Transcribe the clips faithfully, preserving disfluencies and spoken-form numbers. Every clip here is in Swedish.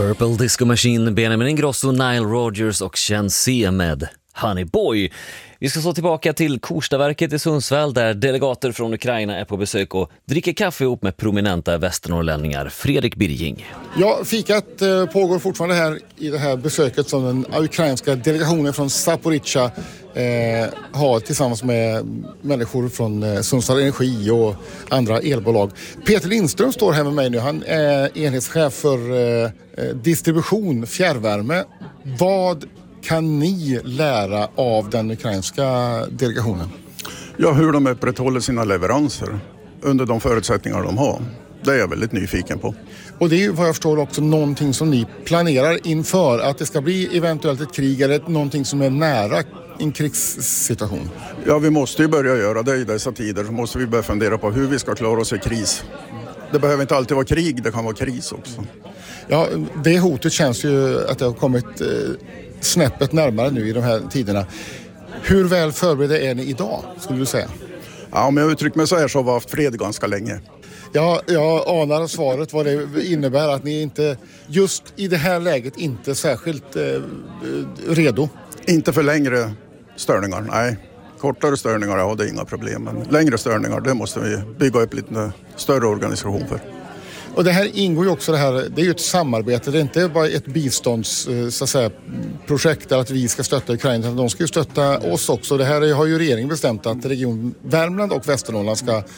Purple Disco Machine, Benjamin Ingrosso, Nile Rodgers och Chen C med Honey Boy. Vi ska så tillbaka till Kostaverket i Sundsvall där delegater från Ukraina är på besök och dricker kaffe ihop med prominenta västernorrlänningar. Fredrik Birging. Ja, fikat eh, pågår fortfarande här i det här besöket som den ukrainska delegationen från Zaporizjzja eh, har tillsammans med människor från eh, Sundsvall Energi och andra elbolag. Peter Lindström står här med mig nu. Han är enhetschef för eh, distribution, fjärrvärme. Vad kan ni lära av den ukrainska delegationen? Ja, hur de upprätthåller sina leveranser under de förutsättningar de har. Det är jag väldigt nyfiken på. Och det är ju vad jag förstår också någonting som ni planerar inför att det ska bli eventuellt ett krig eller någonting som är nära en krigssituation. Ja, vi måste ju börja göra det i dessa tider. Så måste vi börja fundera på hur vi ska klara oss i kris. Det behöver inte alltid vara krig, det kan vara kris också. Ja, det hotet känns ju att det har kommit eh, snäppet närmare nu i de här tiderna. Hur väl förberedda är ni idag, skulle du säga? Ja, om jag uttrycker mig så här så har vi haft fred ganska länge. Ja, jag anar svaret vad det innebär att ni inte, just i det här läget, inte särskilt eh, redo. Inte för längre störningar, nej. Kortare störningar, ja, det är inga problem. Men längre störningar, det måste vi bygga upp lite större organisation för. Och det här ingår ju också det här, det är ju ett samarbete, det är inte bara ett bistånds, så att säga, projekt där att vi ska stötta Ukraina, utan de ska ju stötta oss också. Det här har ju regeringen bestämt att region Värmland och Västernorrland ska eh,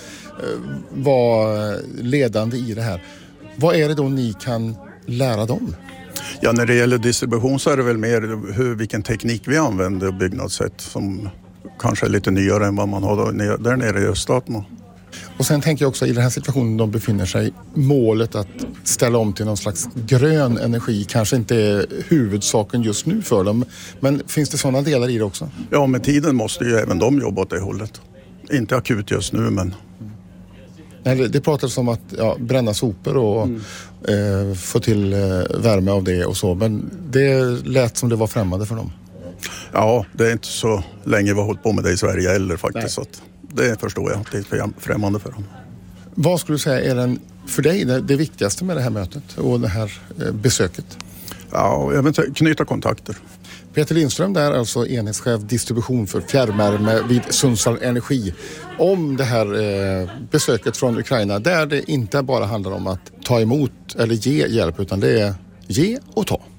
vara ledande i det här. Vad är det då ni kan lära dem? Ja, när det gäller distribution så är det väl mer hur, vilken teknik vi använder och byggnadssätt som kanske är lite nyare än vad man har där nere i öststaterna. Och sen tänker jag också i den här situationen de befinner sig, målet att ställa om till någon slags grön energi kanske inte är huvudsaken just nu för dem. Men finns det sådana delar i det också? Ja, med tiden måste ju även de jobba åt det hållet. Inte akut just nu, men... Nej, det pratades om att ja, bränna sopor och mm. eh, få till eh, värme av det och så. Men det lät som det var främmande för dem. Ja, det är inte så länge vi har hållit på med det i Sverige heller faktiskt. Så att det förstår jag, det är främmande för dem. Vad skulle du säga är den, för dig det, det viktigaste med det här mötet och det här eh, besöket? Ja, jag vill knyta kontakter. Peter Lindström där, alltså enhetschef distribution för fjärrvärme vid Sundsvall Energi. Om det här eh, besöket från Ukraina där det inte bara handlar om att ta emot eller ge hjälp utan det är ge och ta.